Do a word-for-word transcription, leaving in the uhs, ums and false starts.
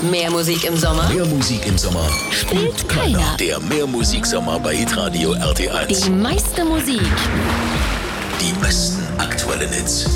Mehr Musik im Sommer Mehr Musik im Sommer spielt keiner. Der Mehr Musik Sommer bei Hitradio R T eins. Die meiste Musik. Die besten aktuellen Hits.